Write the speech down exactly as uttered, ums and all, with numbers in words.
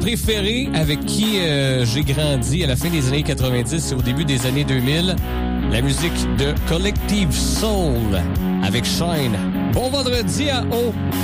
préféré avec qui euh, j'ai grandi à la fin des années quatre-vingt-dix et au début des années deux mille. La musique de Collective Soul avec Shine. Bon vendredi à O.